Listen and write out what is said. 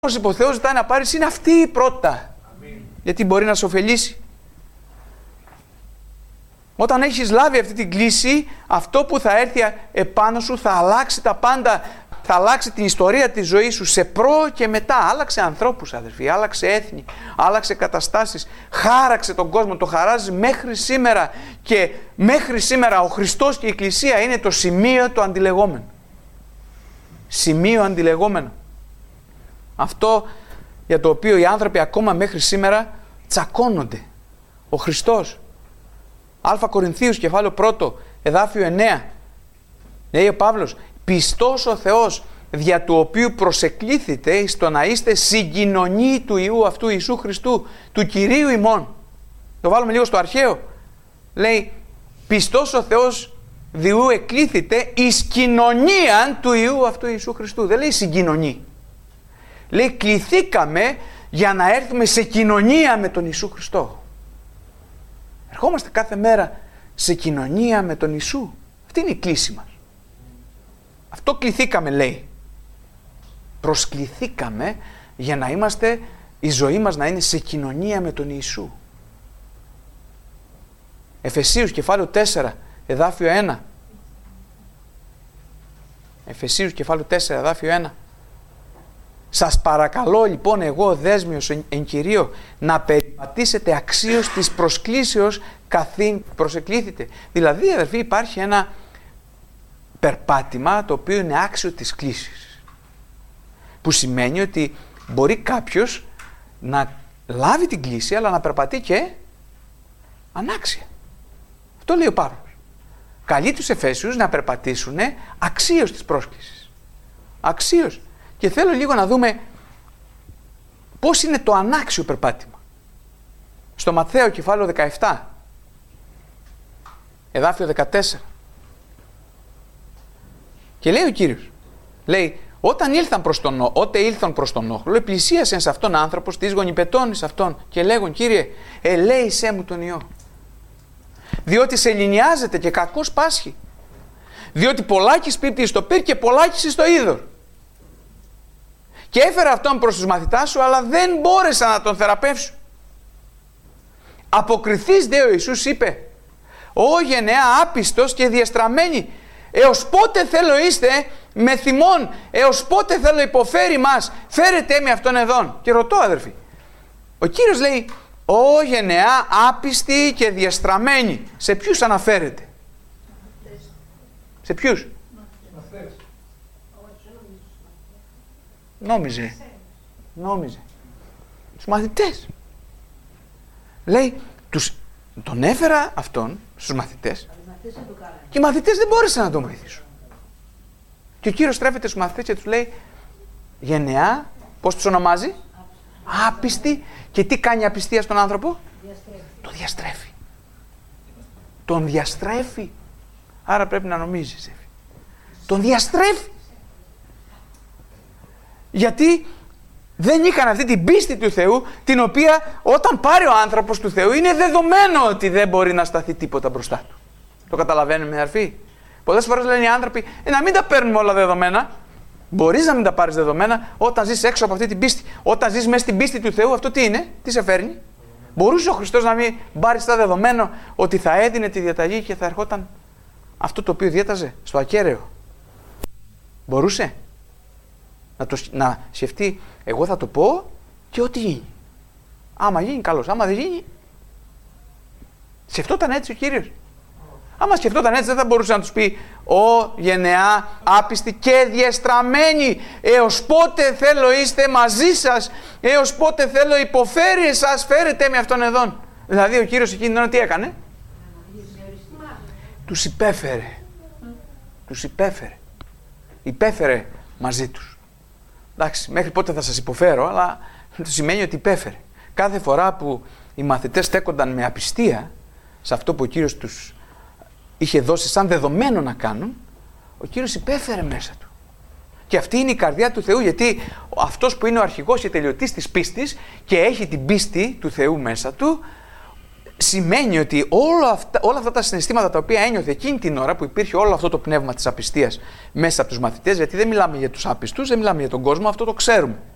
που ο Θεός ζητάει να πάρεις είναι αυτή πρώτα. Γιατί μπορεί να σε ωφελήσει. Όταν έχεις λάβει αυτή την κλίση, αυτό που θα έρθει επάνω σου θα αλλάξει τα πάντα. Θα αλλάξει την ιστορία της ζωής σου σε προ και μετά. Άλλαξε ανθρώπους, αδερφοί, άλλαξε έθνη, άλλαξε καταστάσεις, χάραξε τον κόσμο, το χαράζει μέχρι σήμερα. Και μέχρι σήμερα ο Χριστός και η Εκκλησία είναι το σημείο το αντιλεγόμενο. Σημείο αντιλεγόμενο. Αυτό για το οποίο οι άνθρωποι ακόμα μέχρι σήμερα τσακώνονται. Ο Χριστός. Α Κορινθίους κεφάλαιο 1, εδάφιο 9. Λέει ο Παύλος, πιστός ο Θεός δια του οποίου προσεκλήθητε στο να είστε συγκοινωνοί του Υιού αυτού Ιησού Χριστού, του Κυρίου ημών. Το βάλουμε λίγο στο αρχαίο. Λέει, πιστός ο Θεός διού εκλήθητε εις κοινωνίαν του Υιού αυτού Ιησού Χριστού. Δεν λέει συγκοινωνεί. Λέει, κληθήκαμε για να έρθουμε σε κοινωνία με τον Ιησού Χριστό. Ερχόμαστε κάθε μέρα σε κοινωνία με τον Ιησού. Αυτή είναι η κλίση μας. Αυτό κληθήκαμε, λέει. Προσκληθήκαμε για να είμαστε, η ζωή μας να είναι σε κοινωνία με τον Ιησού. Εφεσίους κεφάλαιο 4, εδάφιο 1. Εφεσίους κεφάλαιο 4, εδάφιο 1. Σας παρακαλώ λοιπόν εγώ δέσμιος εν Κυρίω να περιπατήσετε αξίως της προσκλήσεως καθήν προσεκλήθητε. Δηλαδή, αδερφοί, υπάρχει ένα περπάτημα το οποίο είναι άξιο της κλήσης. Που σημαίνει ότι μπορεί κάποιος να λάβει την κλήση αλλά να περπατεί και ανάξια. Αυτό λέει ο Παύλος. Καλεί τους Εφέσιους να περπατήσουν αξίως της πρόσκλησης. Αξίως. Και θέλω λίγο να δούμε πώς είναι το ανάξιο περπάτημα. Στο Ματθαίο κεφάλαιο 17, εδάφιο 14. Και λέει ο Κύριος, λέει, όταν ήλθαν προς τον όχλο, πλησίασε σε αυτόν άνθρωπος της γονιπετώνης αυτόν και λέγον, Κύριε, ελέησέ μου τον ιό. Διότι σε λινιάζεται και κακός πάσχει. Διότι πολλάκις πίπτει στο πυρ και πολλάκις στο είδωρ. Και έφερε αυτόν προς τους μαθητάς σου, αλλά δεν μπόρεσαν να τον θεραπεύσουν. Αποκριθείς δε ο Ιησούς είπε, «Ω γενεά άπιστος και διεστραμμένη, έως πότε θέλω είστε με θυμών, έως πότε θέλω υποφέρει μας, φέρετε με αυτόν εδών». Και ρωτώ, αδερφοί, ο Κύριος λέει, «Ω γενεά άπιστη και διεστραμμένη». Σε ποιους αναφέρεται? Σε ποιους? Νόμιζε. Τους μαθητές. Λέει, τον έφερα αυτόν στους μαθητές και οι μαθητές δεν μπόρεσαν να τον βοηθήσουν. Και ο Κύριος στρέφεται στους μαθητές και τους λέει, γενεά, πώς τους ονομάζει? Άπιστη. Και τι κάνει η απιστία στον άνθρωπο? Τον διαστρέφει. Τον διαστρέφει. Άρα πρέπει να νομίζεις. Τον διαστρέφει. Γιατί δεν είχαν αυτή την πίστη του Θεού, την οποία όταν πάρει ο άνθρωπος του Θεού είναι δεδομένο ότι δεν μπορεί να σταθεί τίποτα μπροστά του. Το καταλαβαίνουμε, αδερφοί? Πολλές φορές λένε οι άνθρωποι, να μην τα παίρνουμε όλα δεδομένα. Μπορείς να μην τα πάρεις δεδομένα όταν ζεις έξω από αυτή την πίστη. Όταν ζεις μέσα στην πίστη του Θεού, αυτό τι είναι, τι σε φέρνει? Μπορούσε ο Χριστός να μην πάρει τα δεδομένο ότι θα έδινε τη διαταγή και θα ερχόταν αυτό το οποίο διέταζε στο ακέραιο? Μπορούσε να σκεφτεί, εγώ θα το πω και ό,τι γίνει. Άμα γίνει, καλώς. Άμα δεν γίνει, σκεφτόταν έτσι ο Κύριος. Άμα σκεφτόταν έτσι, δεν θα μπορούσε να τους πει, «Ω γενεά άπιστη και διεστραμμένη, έως πότε θέλω είστε μαζί σας, έως πότε θέλω υποφέρει εσάς, φέρετε με αυτόν εδών». Δηλαδή ο Κύριος εκείνη την ώρα τι έκανε? Τους υπέφερε. Υπέφερε μαζί τους. Εντάξει, μέχρι πότε θα σας υποφέρω, αλλά το σημαίνει ότι υπέφερε. Κάθε φορά που οι μαθητές στέκονταν με απιστία σε αυτό που ο Κύριος τους είχε δώσει σαν δεδομένο να κάνουν, ο Κύριος υπέφερε μέσα του. Και αυτή είναι η καρδιά του Θεού, γιατί αυτός που είναι ο αρχηγός και τελειωτής της πίστης και έχει την πίστη του Θεού μέσα του, σημαίνει ότι όλα αυτά τα συναισθήματα τα οποία ένιωθε εκείνη την ώρα που υπήρχε όλο αυτό το πνεύμα της απιστίας μέσα από τους μαθητές, γιατί δεν μιλάμε για τους άπιστους, δεν μιλάμε για τον κόσμο, αυτό το ξέρουμε.